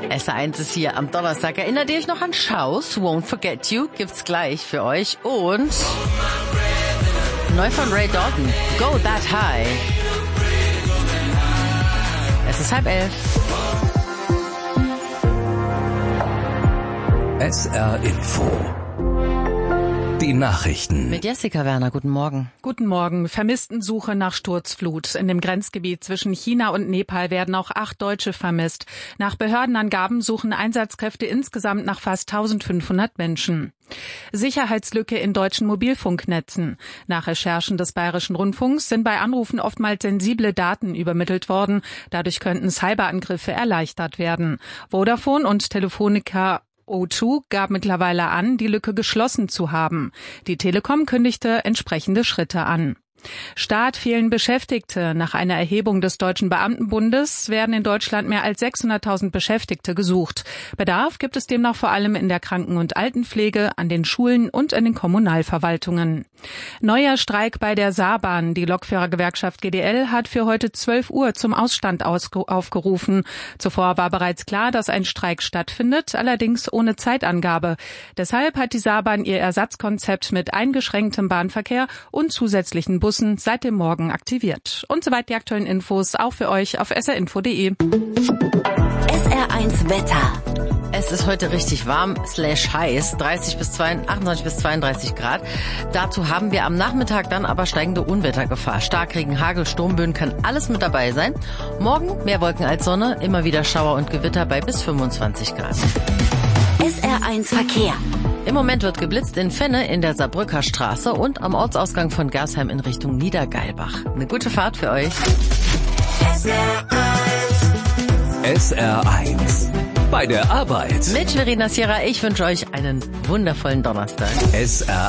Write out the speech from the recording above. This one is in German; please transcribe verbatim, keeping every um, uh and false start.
S R eins ist hier am Donnerstag. Erinnert ihr euch noch an Schaus? Won't Forget You gibt's gleich für euch. Und neu von Ray Dalton, Go That High. Es ist halb elf. S R Info. Die Nachrichten. Mit Jessica Werner, guten Morgen. Guten Morgen. Vermisstensuche nach Sturzflut. In dem Grenzgebiet zwischen China und Nepal werden auch acht Deutsche vermisst. Nach Behördenangaben suchen Einsatzkräfte insgesamt nach fast eintausendfünfhundert Menschen. Sicherheitslücke in deutschen Mobilfunknetzen. Nach Recherchen des Bayerischen Rundfunks sind bei Anrufen oftmals sensible Daten übermittelt worden. Dadurch könnten Cyberangriffe erleichtert werden. Vodafone und Telefonica O zwei gab mittlerweile an, die Lücke geschlossen zu haben. Die Telekom kündigte entsprechende Schritte an. Staat fehlen Beschäftigte. Nach einer Erhebung des Deutschen Beamtenbundes werden in Deutschland mehr als sechshunderttausend Beschäftigte gesucht. Bedarf gibt es demnach vor allem in der Kranken- und Altenpflege, an den Schulen und in den Kommunalverwaltungen. Neuer Streik bei der Saarbahn. Die Lokführergewerkschaft G D L hat für heute zwölf Uhr zum Ausstand aufgerufen. Zuvor war bereits klar, dass ein Streik stattfindet, allerdings ohne Zeitangabe. Deshalb hat die Saarbahn ihr Ersatzkonzept mit eingeschränktem Bahnverkehr und zusätzlichen Bussen seit dem Morgen aktiviert. Und soweit die aktuellen Infos auch für euch auf s r info punkt d e. S R eins Wetter. Es ist heute richtig warm slash heiß, dreißig bis achtundzwanzig bis zweiunddreißig Grad. Dazu haben wir am Nachmittag dann aber steigende Unwettergefahr. Starkregen, Hagel, Sturmböen kann alles mit dabei sein. Morgen mehr Wolken als Sonne, immer wieder Schauer und Gewitter bei bis fünfundzwanzig Grad. S R eins Verkehr. Im Moment wird geblitzt in Fenne in der Saarbrücker Straße und am Ortsausgang von Gersheim in Richtung Niedergeilbach. Eine gute Fahrt für euch. S R eins. Bei der Arbeit. Mit Verena Sierra, ich wünsche euch einen wundervollen Donnerstag. S R